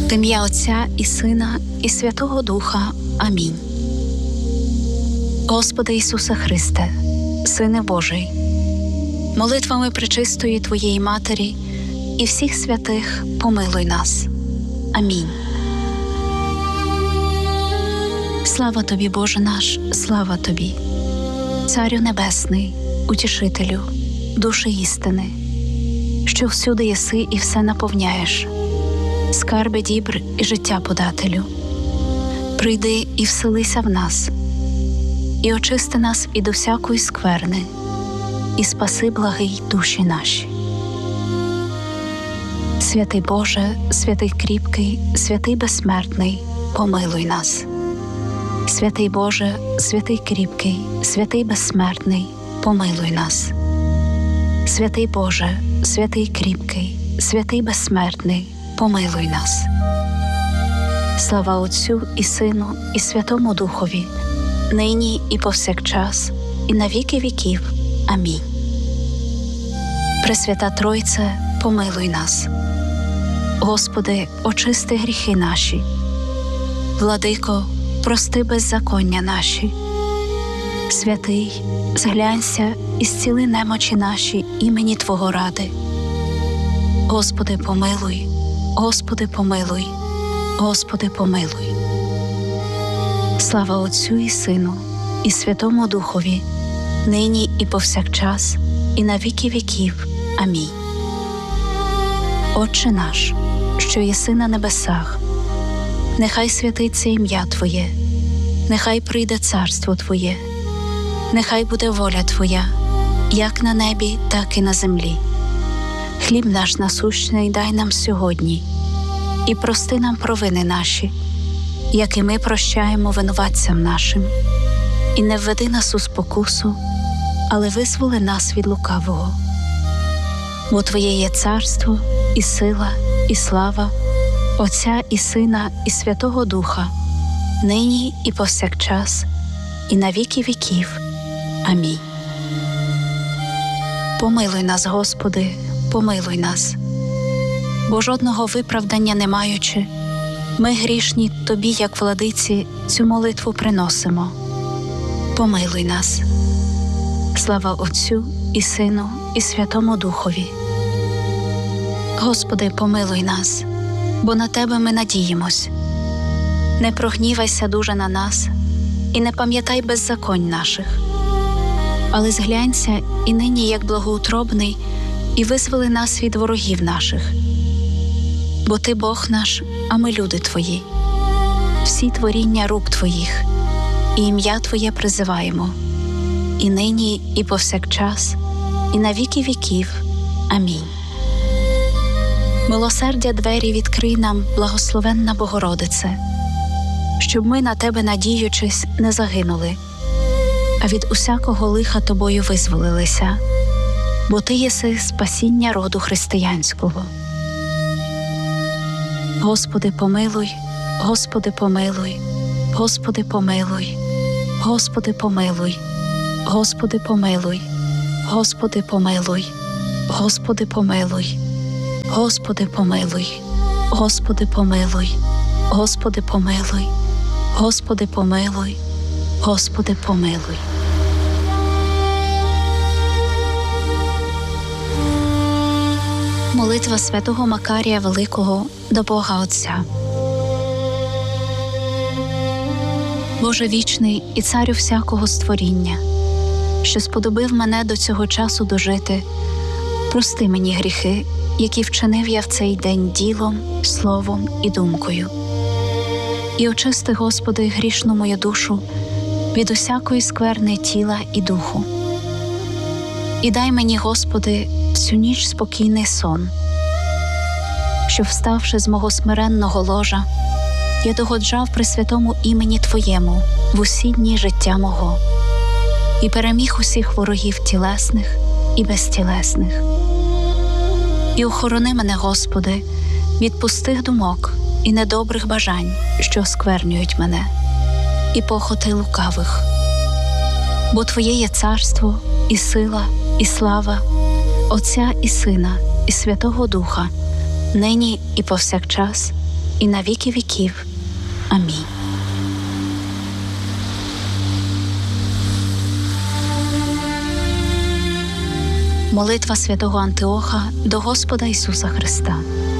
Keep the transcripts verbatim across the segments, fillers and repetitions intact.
В ім'я Отця і Сина, і Святого Духа. Амінь. Господи Ісусе Христе, Сине Божий, молитвами пречистої Твоєї Матері і всіх святих помилуй нас. Амінь. Слава Тобі, Боже наш, слава Тобі, Царю Небесний, Утішителю, душі істини, що всюди єси і все наповняєш, скарби дібр і життя подателю. Прийди і вселися в нас, і очисти нас від усякої скверни, і спаси, благий, душі наші. Святий Боже, святий кріпкий, святий безсмертний, помилуй нас. Святий Боже, святий кріпкий, святий безсмертний, помилуй нас. Святий Боже, святий кріпкий, святий безсмертний, помилуй нас. Слава Отцю і Сину, і Святому Духові, нині і повсякчас, і на віки віків. Амінь. Пресвята Тройце, помилуй нас. Господи, очисти гріхи наші. Владико, прости беззаконня наші. Святий, зглянься і зціли немочі наші імені Твого ради. Господи, помилуй, Господи, помилуй, Господи, помилуй. Слава Отцю і Сину, і Святому Духові, нині і повсякчас, і на віки віків. Амінь. Отче наш, що єси на небесах, нехай святиться ім'я Твоє, нехай прийде царство Твоє, нехай буде воля Твоя, як на небі, так і на землі. Хліб наш насущний дай нам сьогодні, і прости нам провини наші, як і ми прощаємо винуватцям нашим. І не введи нас у спокусу, але визволи нас від лукавого. Бо Твоє є царство, і сила, і слава, Отця і Сина, і Святого Духа, нині і повсякчас, і на віки віків. Амінь. Помилуй нас, Господи, помилуй нас. Бо жодного виправдання не маючи, ми грішні Тобі, як владиці, цю молитву приносимо. Помилуй нас. Слава Отцю і Сину, і Святому Духові. Господи, помилуй нас, бо на Тебе ми надіємось. Не прогнівайся дуже на нас, і не пам'ятай беззаконь наших. Але зглянься і нині, як благоутробний, і визволи нас від ворогів наших. Бо Ти Бог наш, а ми люди Твої, всі творіння рук Твоїх, і ім'я Твоє призиваємо, і нині, і повсякчас, і на віки віків. Амінь. Милосердя двері відкрий нам, благословенна Богородице, щоб ми, на Тебе надіючись, не загинули, а від усякого лиха Тобою визволилися, бо Ти єси спасіння роду християнського. Господи, помилуй, Господи, помилуй, Господи, помилуй, Господи, помилуй, Господи, помилуй, Господи, помилуй, Господи, помилуй, Господи, помилуй, Господи, помилуй, Господи, помилуй, Господи, помилуй, Господи, помилуй. Молитва святого Макарія Великого до Бога Отця. Боже вічний і царю всякого створіння, що сподобив мене до цього часу дожити, прости мені гріхи, які вчинив я в цей день ділом, словом і думкою. І очисти, Господи, грішну мою душу від усякої скверни тіла і духу. І дай мені, Господи, всю ніч спокійний сон, щоб, вставши з мого смиренного ложа, я догоджав при святому імені Твоєму в усі дні життя мого і переміг усіх ворогів тілесних і безтілесних. І охорони мене, Господи, від пустих думок і недобрих бажань, що осквернюють мене, і похоти лукавих. Бо Твоє є царство, і сила, і слава, Отця і Сина, і Святого Духа, нині і повсякчас, і на віки віків. Амінь. Молитва святого Антиоха до Господа Ісуса Христа.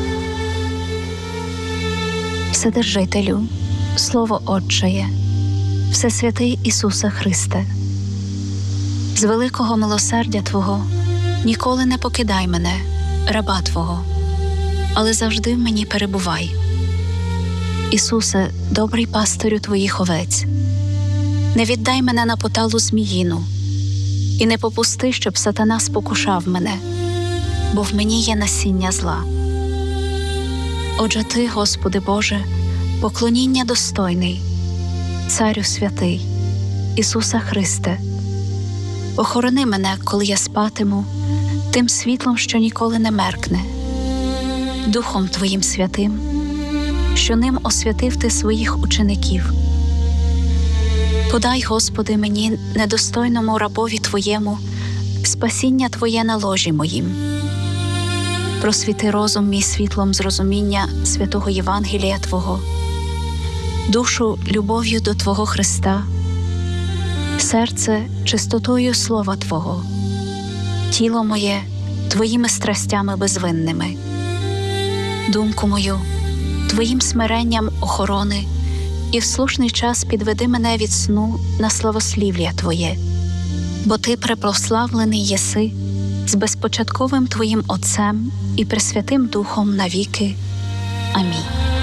Вседержителю, Слово Отчеє, Всесвятий Ісусе Христе, з великого милосердя Твого ніколи не покидай мене, раба Твого, але завжди в мені перебувай. Ісусе, добрий пастирю Твоїх овець, не віддай мене на поталу зміїну, і не попусти, щоб сатана спокушав мене, бо в мені є насіння зла. Отже Ти, Господи Боже, поклоніння достойний, Царю святий, Ісуса Христе, охорони мене, коли я спатиму, тим світлом, що ніколи не меркне, Духом Твоїм святим, що ним освятив Ти своїх учеників. Подай, Господи, мені, недостойному рабові Твоєму, спасіння Твоє на ложі моїм. Просвіти розум мій світлом зрозуміння святого Євангелія Твого, душу любов'ю до Твого Христа, серце чистотою Слова Твого, тіло моє Твоїми страстями безвинними, думку мою Твоїм смиренням охорони, і в слушний час підведи мене від сну на славослів'я Твоє, бо Ти препрославлений єси з безпочатковим Твоїм Отцем і Пресвятим Духом навіки. Амінь.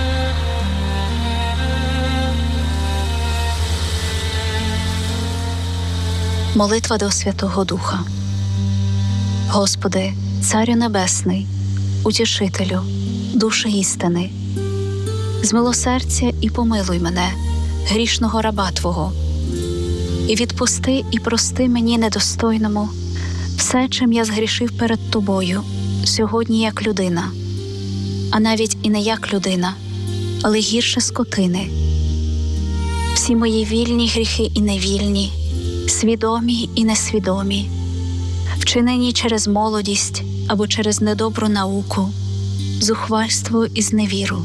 Молитва до Святого Духа. Господи, Царю Небесний, Утішителю, душі істини, змилосердься і помилуй мене, грішного раба Твого, і відпусти і прости мені недостойному все, чим я згрішив перед Тобою сьогодні як людина, а навіть і не як людина, але гірше скотини. Всі мої вільні гріхи і невільні, свідомі і несвідомі, вчинені через молодість або через недобру науку, зухвальство і зневіру.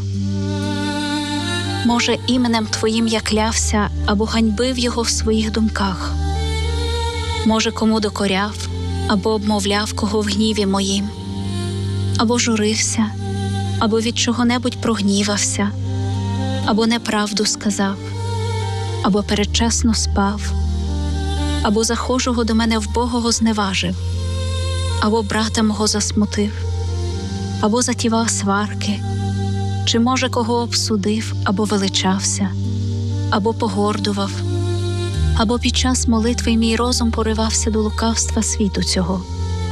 Може, іменем Твоїм я клявся або ганьбив його в своїх думках. Може, кому докоряв або обмовляв кого в гніві моїм, або журився, або від чого-небудь прогнівався, або неправду сказав, або передчасно спав, або захожого до мене вбогого зневажив, або брата мого засмутив, або затівав сварки, чи, може, кого обсудив, або величався, або погордував, або під час молитви мій розум поривався до лукавства світу цього,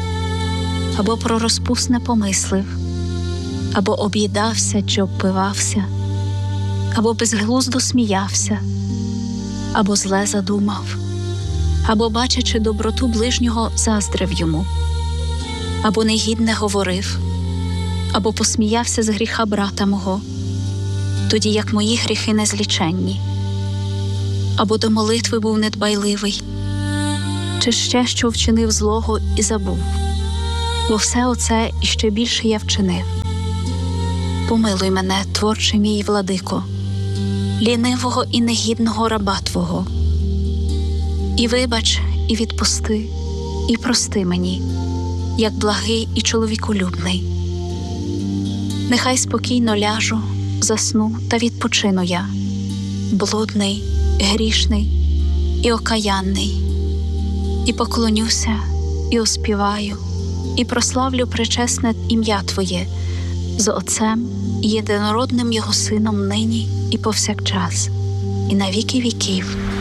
або про розпусне помислив, або об'їдався чи обпивався, або безглуздо сміявся, або зле задумав, або, бачачи доброту ближнього, заздрив йому, або негідне говорив, або посміявся з гріха брата мого, тоді як мої гріхи незліченні, або до молитви був недбайливий, чи ще що вчинив злого і забув, бо все оце і ще більше я вчинив. Помилуй мене, творчий мій владико, лінивого і негідного раба Твого, і вибач, і відпусти, і прости мені, як благий і чоловіколюбний. Нехай спокійно ляжу, засну та відпочину я, блудний, грішний і окаянний, і поклонюся, і оспіваю, і прославлю пречесне ім'я Твоє з Отцем і єдинородним Його Сином нині і повсякчас, і на віки віків.